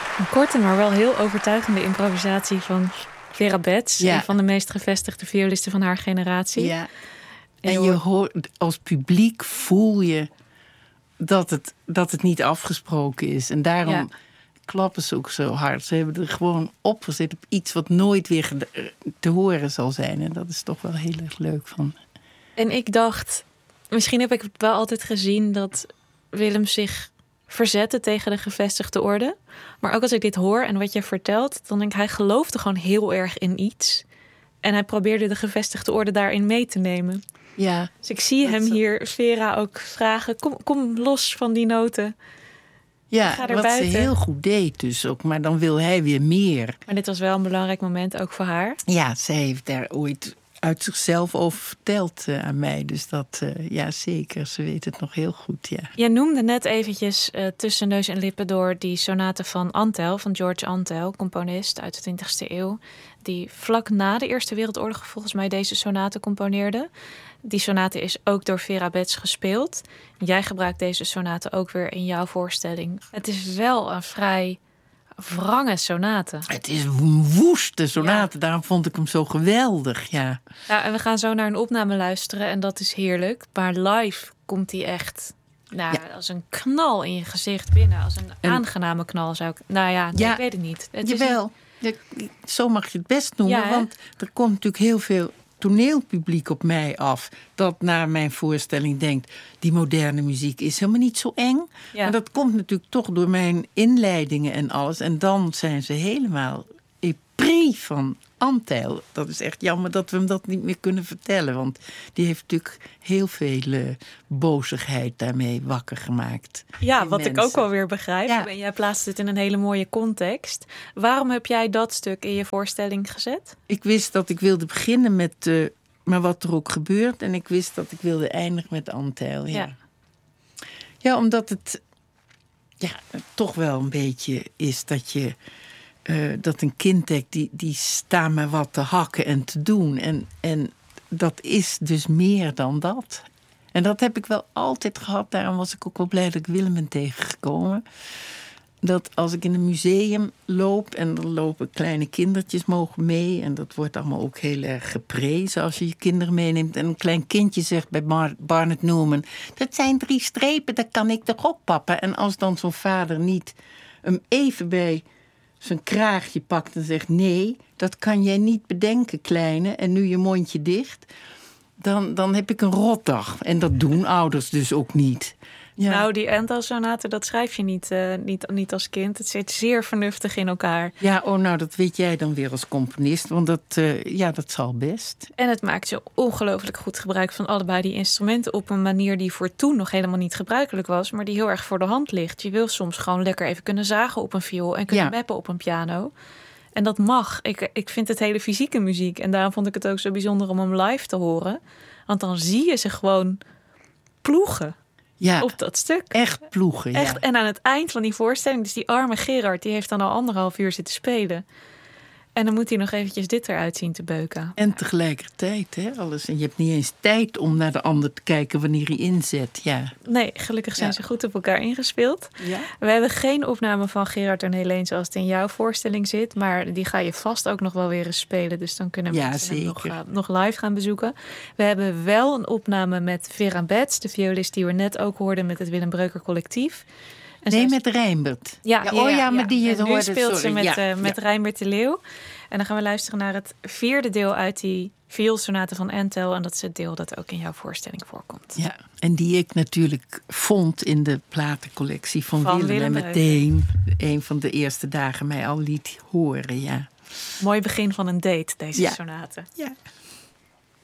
Een korte, maar wel heel overtuigende improvisatie van Vera Betts. Ja. Een van de meest gevestigde violisten van haar generatie. Ja. En je hoort, als publiek voel je dat het niet afgesproken is. En daarom klappen ze ook zo hard. Ze hebben er gewoon op gezet op iets wat nooit weer te horen zal zijn. En dat is toch wel heel erg leuk van. En ik dacht, misschien heb ik het wel altijd gezien dat Willem zich verzette tegen de gevestigde orde. Maar ook als ik dit hoor en wat je vertelt, dan denk ik, hij geloofde gewoon heel erg in iets. En hij probeerde de gevestigde orde daarin mee te nemen. Ja. Dus ik zie hem hier, Vera, ook vragen, kom los van die noten. Ja, Ga er wat buiten. ze heel goed deed dus ook. Maar dan wil hij weer meer. Maar dit was wel een belangrijk moment ook voor haar. Ja, zij heeft daar ooit uit zichzelf over verteld aan mij. Dus dat, ja zeker, ze weet het nog heel goed, ja. Jij noemde net eventjes tussen neus en lippen door die sonate van Antel, van George Antel, componist uit de 20e eeuw. Die vlak na de Eerste Wereldoorlog volgens mij deze sonate componeerde. Die sonate is ook door Vera Betts gespeeld. Jij gebruikt deze sonate ook weer in jouw voorstelling. Het is wel een vrij wrange sonate. Het is een woeste sonate, Ja. daarom vond ik hem zo geweldig, ja. Ja, en we gaan zo naar een opname luisteren en dat is heerlijk. Maar live komt die echt als een knal in je gezicht binnen. Als een aangename knal zou ik... Nou ja, nee, ik weet het niet. Het Jawel, zo mag je het best noemen. Ja, hè? Want er komt natuurlijk heel veel toneelpubliek op mij af dat naar mijn voorstelling denkt, die moderne muziek is helemaal niet zo eng. Ja. Maar dat komt natuurlijk toch door mijn inleidingen en alles. En dan zijn ze helemaal épris van Antel. Dat is echt jammer dat we hem dat niet meer kunnen vertellen. Want die heeft natuurlijk heel veel bozigheid daarmee wakker gemaakt. Ja, in wat ik mensen. ook wel weer begrijp. Ja. En jij plaatst het in een hele mooie context. Waarom heb jij dat stuk in je voorstelling gezet? Ik wist dat ik wilde beginnen met maar wat er ook gebeurt. En ik wist dat ik wilde eindigen met Antel. Ja, ja omdat het toch wel een beetje is dat je dat een kind denkt, die staan maar wat te hakken en te doen. En dat is dus meer dan dat. En dat heb ik wel altijd gehad. Daarom was ik ook wel blij dat ik Willem ben tegengekomen. Dat als ik in een museum loop en er lopen kleine kindertjes mogen mee. En dat wordt allemaal ook heel erg geprezen als je je kinderen meeneemt. En een klein kindje zegt bij Barnett Newman, dat zijn 3 strepen, dat kan ik toch ook, papa. En als dan zo'n vader niet hem even bij zijn kraagje pakt en zegt, nee, dat kan jij niet bedenken, kleine. En nu je mondje dicht. Dan heb ik een rotdag. En dat doen ouders dus ook niet. Ja. Nou, die Antel-sonate, dat schrijf je niet als kind. Het zit zeer vernuftig in elkaar. Ja, nou, dat weet jij dan weer als componist. Want dat zal best. En het maakt zo ongelooflijk goed gebruik van allebei die instrumenten op een manier die voor toen nog helemaal niet gebruikelijk was, maar die heel erg voor de hand ligt. Je wil soms gewoon lekker even kunnen zagen op een viool en kunnen mappen op een piano. En dat mag. Ik vind het hele fysieke muziek. En daarom vond ik het ook zo bijzonder om hem live te horen. Want dan zie je ze gewoon ploegen. Ja, op dat stuk. Echt ploegen, echt. En aan het eind van die voorstelling, dus die arme Gerard, die heeft dan al 1,5 uur zitten spelen. En dan moet hij nog eventjes dit eruit zien te beuken. En tegelijkertijd, alles. En je hebt niet eens tijd om naar de ander te kijken wanneer hij inzet. Ja. Nee, gelukkig zijn ze goed op elkaar ingespeeld. Ja. We hebben geen opname van Gerard en Helene zoals het in jouw voorstelling zit. Maar die ga je vast ook nog wel weer eens spelen. Dus dan kunnen mensen hem nog live gaan bezoeken. We hebben wel een opname met Vera Betts, de violist die we net ook hoorden met het Willem Breuker collectief. En met Rijnbert. Maar die je en nu hoorde. speelt ze met Rijnbert de Leeuw. En dan gaan we luisteren naar het 4e deel uit die vioolsonate van Antel. En dat is het deel dat ook in jouw voorstelling voorkomt. Ja, en die ik natuurlijk vond in de platencollectie van Willem. En meteen een van de eerste dagen mij al liet horen, ja. Mooi begin van een date, deze sonate. Ja.